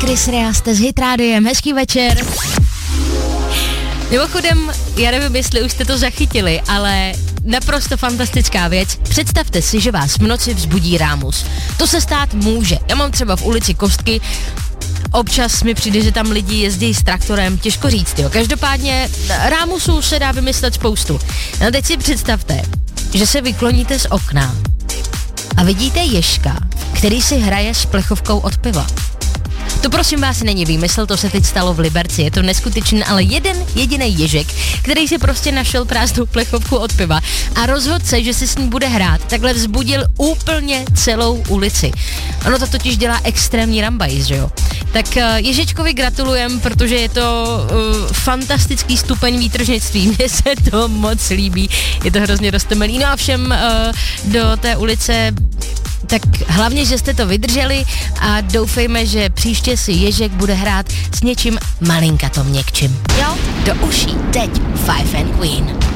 Chris Rea, jste s Hit Rádiem, hezký večer. Mimochodem, já nevím, jestli už jste to zachytili, ale naprosto fantastická věc. Představte si, že vás v noci vzbudí rámus. To se stát může. Já mám třeba v ulici Kostky, občas mi přijde, že tam lidi jezdí s traktorem, těžko říct, jo. Každopádně rámusů se dá vymyslet spoustu. No teď si představte, že se vykloníte z okna a vidíte ježka, který si hraje s plechovkou od piva. To prosím vás není výmysl, to se teď stalo v Liberci, je to neskutečný, ale jeden jediný ježek, který si prostě našel prázdnou plechovku od piva a rozhodl se, že si s ní bude hrát, takhle vzbudil úplně celou ulici. Ono to totiž dělá extrémní rambajs, že jo? Tak ježečkovi gratulujem, protože je to fantastický stupeň výtržnictví, mně se to moc líbí, je to hrozně roztomilý. No a všem do té ulice tak hlavně, že jste to vydrželi a doufejme, že příště si ježek bude hrát s něčím malinkatom měkčím. Jo? Do uší teď Five and Queen.